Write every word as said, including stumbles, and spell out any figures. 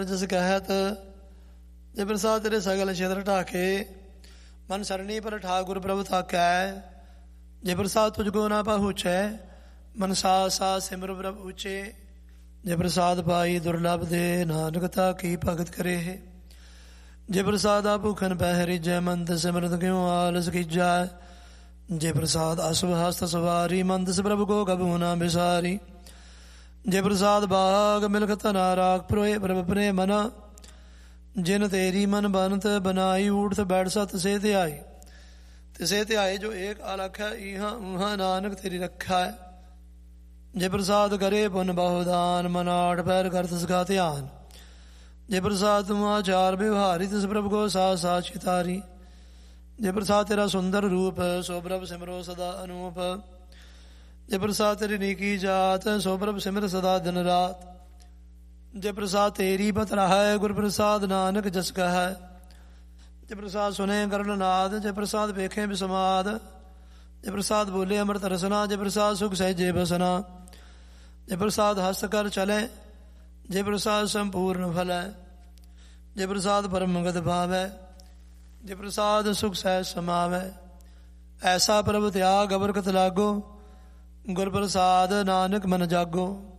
ਜਿਸ ਕਹਿਤ ਜੇ ਪ੍ਰਸਾਦ ਤੇਰੇ ਸਗਲ ਛੇਦਰ ਢਾਕੇ ਮਨ ਸਰਣੀ ਪਰ ਠਾਕੁਰ ਪ੍ਰਭ ਤਾਕੈ। ਜੇ ਪ੍ਰਸਾਦ ਤੁਝ ਕੋ ਨਾ ਪਹੁੰਚੈ ਮਨ ਸਾ ਸਾ ਸਿਮਰ ਪ੍ਰਭ ਉੱਚੇ। ਜੇ ਪ੍ਰਸਾਦ ਪਾਈ ਦੁਰਲਭ ਦੇ ਨਾਨਕਤਾ ਕੀ ਭਗਤ ਕਰੇ। ਜੇ ਪ੍ਰਸਾਦਾ ਭੁਖਨ ਪਹਿਰੀ ਜੈ ਮੰਦ ਸਿਮਰਤ ਕਿਉ ਆਲਸ ਕੀਜੈ। ਜੇ ਪ੍ਰਸਾਦ ਅਸੁਭ ਹਸਤ ਸਵਾਰੀ ਮੰਦ ਪ੍ਰਭ ਕੋ ਕਬੂ ਨਾ ਬਿਸਾਰੀ। ਜੇ ਪ੍ਰਸਾਦ ਬਾਗ ਮਿਲਖ ਧਨਾ ਰਾਖ ਪ੍ਰੋਏ ਪ੍ਰਭ ਪ੍ਰੇ ਮਨਾ। ਜਿਨ ਤੇਰੀ ਮਨ ਬਨਤ ਬਨਾਈ ਊਠ ਬੈਠ ਸਤ ਸੇ ਧਿਆਈ। ਤਿਸੇ ਧਿਆਏ ਜੋ ਏਕ ਅਲਖ ਹੈ ਇਹਾਂ ਉਹਾਂ ਨਾਨਕ ਤੇਰੀ ਰੱਖਾ ਹੈ। ਜੇ ਪ੍ਰਸਾਦ ਕਰੇ ਪੁਨ ਬਹੁਦਾਨ ਮਨ ਆਠ ਪੈਰ ਕਰ ਤਿਸਕਾ ਧਿਆਨ। ਜੇ ਪ੍ਰਸਾਦ ਤੁਮ ਆਚਾਰ ਵਿਵਹਾਰੀ ਤਿਸ ਪ੍ਰਭ ਕੋ ਸਾ ਸਾ ਚਿਤਾਰੀ। ਜੇ ਪ੍ਰਸਾਦ ਤੇਰਾ ਸੁੰਦਰ ਰੂਪ ਸੋ ਪ੍ਰਭ ਸਿਮਰੋ ਸਦਾ ਅਨੂਪ। ਜੇ ਪ੍ਰਸਾਦ ਤੇਰੀ ਨੀਕੀ ਜਾਤ ਸੋ ਪ੍ਰਭ ਸਿਮਰ ਸਦਾ ਦਿਨ ਰਾਤ। ਜੇ ਪ੍ਰਸਾਦ ਤੇਰੀ ਬਤ ਰਹਾਇ ਗੁਰ ਪ੍ਰਸਾਦ ਨਾਨਕ ਜਸ ਕਹੈ। ਜੇ ਪ੍ਰਸਾਦ ਸੁਨੇ ਕਰਨ ਨਾਦ ਜੇ ਪ੍ਰਸਾਦ ਵੇਖੇ ਬਿਸਮਾਦ। ਜੇ ਪ੍ਰਸਾਦ ਬੋਲੇ ਅੰਮ੍ਰਿਤ ਰਸਨਾ ਜੇ ਪ੍ਰਸਾਦ ਸੁਖ ਸਹਿਜੇ ਬਸਨਾ। ਜੇ ਪ੍ਰਸਾਦ ਹਸਤ ਕਰ ਚਲੇ ਜੇ ਪ੍ਰਸਾਦ ਸੰਪੂਰਨ ਫਲੈ। ਜੇ ਪ੍ਰਸਾਦ ਪਰਮ ਗਤ ਭਾਵੈ ਜੇ ਪ੍ਰਸਾਦ ਸੁਖ ਸਹਿਜ ਸਮਾਵੈ। ਐਸਾ ਪ੍ਰਭ ਤਿਆਗ ਅਬਰਕਤ ਲਾਗੋ ਗੁਰ ਪ੍ਰਸਾਦ ਨਾਨਕ ਮਨ ਜਾਗੋ।